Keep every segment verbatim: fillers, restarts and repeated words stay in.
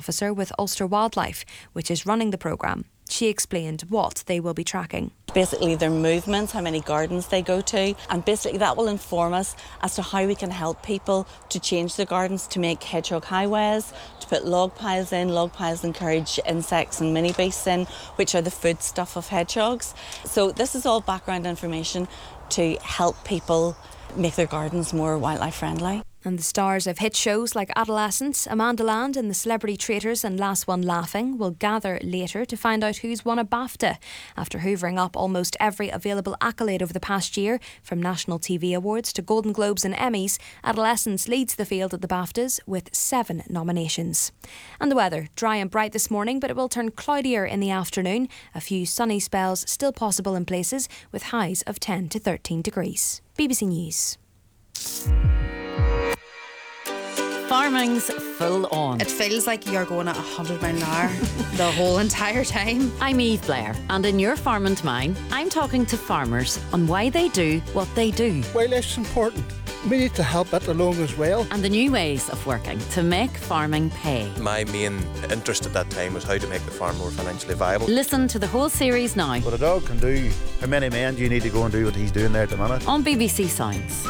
Officer with Ulster Wildlife, which is running the programme. She explained what they will be tracking. Basically their movements, how many gardens they go to, and basically that will inform us as to how we can help people to change their gardens, to make hedgehog highways, to put log piles in. Log piles encourage insects and mini beasts in, which are the food stuff of hedgehogs. So this is all background information to help people make their gardens more wildlife friendly. And the stars of hit shows like Adolescence, Amanda Land and The Celebrity Traitors and Last One Laughing will gather later to find out who's won a BAFTA. After hoovering up almost every available accolade over the past year, from National T V Awards to Golden Globes and Emmys, Adolescence leads the field at the BAFTAs with seven nominations. And the weather, dry and bright this morning, but it will turn cloudier in the afternoon. A few sunny spells still possible in places, with highs of ten to thirteen degrees. B B C News. Farming's full on. It feels like you're going at one hundred mile an hour the whole entire time. I'm Eve Blair, and in Your Farm and Mine, I'm talking to farmers on why they do what they do. Wildlife's important. We need to help it along as well. And the new ways of working to make farming pay. My main interest at that time was how to make the farm more financially viable. Listen to the whole series now. What a dog can do, how many men do you need to go and do what he's doing there at the minute? On B B C Sounds.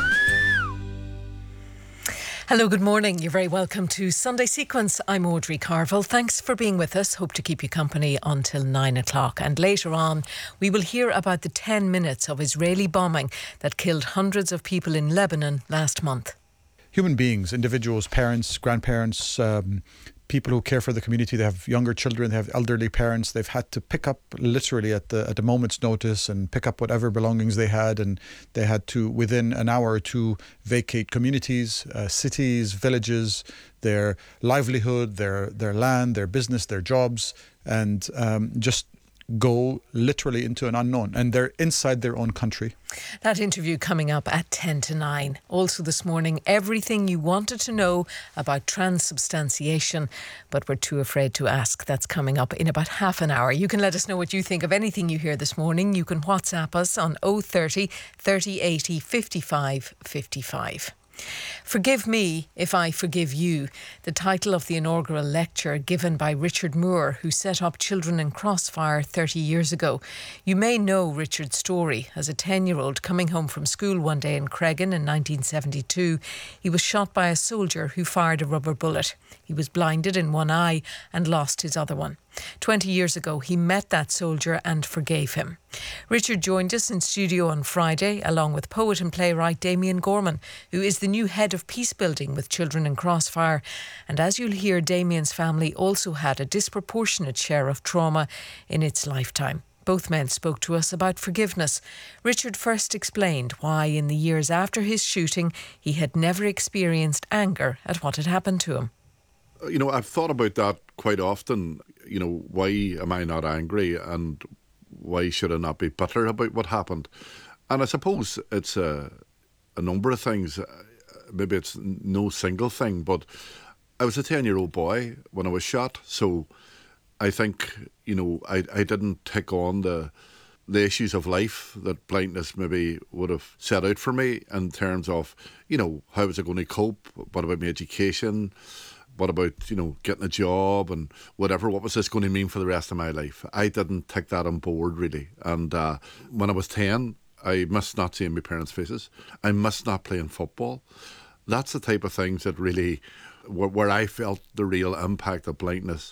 Hello, good morning. You're very welcome to Sunday Sequence. I'm Audrey Carville. Thanks for being with us. Hope to keep you company until nine o'clock. And later on, we will hear about the ten minutes of Israeli bombing that killed hundreds of people in Lebanon last month. Human beings, individuals, parents, grandparents, um, people who care for the community. They have younger children, they have elderly parents. They've had to pick up literally at the at a moment's notice and pick up whatever belongings they had, and they had to, within an hour or two, vacate communities, uh, cities, villages, their livelihood, their their land, their business, their jobs, and um, just go literally into an unknown, and they're inside their own country. That interview coming up at ten to nine. Also this morning, everything you wanted to know about transubstantiation, but were too afraid to ask. That's coming up in about half an hour. You can let us know what you think of anything you hear this morning. You can WhatsApp us on oh thirty, thirty eighty, fifty-five fifty-five. Forgive Me If I Forgive You, the title of the inaugural lecture given by Richard Moore, who set up Children in Crossfire thirty years ago. You may know Richard's story. As a ten-year-old coming home from school one day in Cregan in nineteen seventy-two, he was shot by a soldier who fired a rubber bullet. He was blinded in one eye and lost his other one. Twenty years ago, he met that soldier and forgave him. Richard joined us in studio on Friday, along with poet and playwright Damien Gorman, who is the new head of peace building with Children in Crossfire. And as you'll hear, Damien's family also had a disproportionate share of trauma in its lifetime. Both men spoke to us about forgiveness. Richard first explained why, in the years after his shooting, he had never experienced anger at what had happened to him. You know, I've thought about that quite often. You know, why am I not angry, and why should I not be bitter about what happened? And I suppose it's a, a number of things. Maybe it's no single thing, but I was a ten-year-old boy when I was shot, so I think, you know, I, I didn't take on the the issues of life that blindness maybe would have set out for me in terms of, you know, how was I going to cope? What about my education? What about, you know, getting a job and whatever? What was this going to mean for the rest of my life? I didn't take that on board, really. And uh, when I was ten, I missed not seeing my parents' faces. I missed not playing football. That's the type of things that really, where, where I felt the real impact of blindness.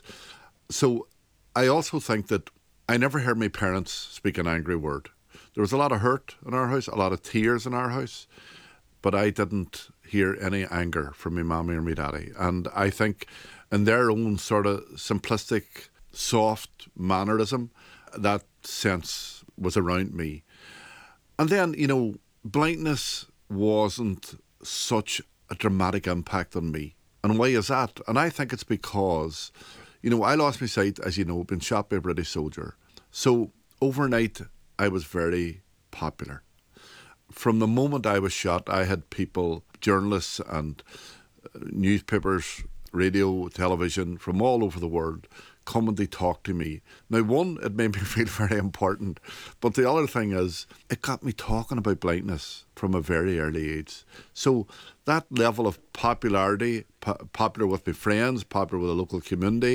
So I also think that I never heard my parents speak an angry word. There was a lot of hurt in our house, a lot of tears in our house, but I didn't hear any anger from my mommy or my daddy. And I think in their own sort of simplistic, soft mannerism, that sense was around me. And then, you know, blindness wasn't such a dramatic impact on me. And why is that? And I think it's because, you know, I lost my sight, as you know, been shot by a British soldier. So overnight, I was very popular. From the moment I was shot, I had people, journalists and newspapers, radio, television, from all over the world come and they talk to me. Now, one, it made me feel very important, but the other thing is, it got me talking about blindness from a very early age. So that level of popularity, po- popular with my friends, popular with the local community,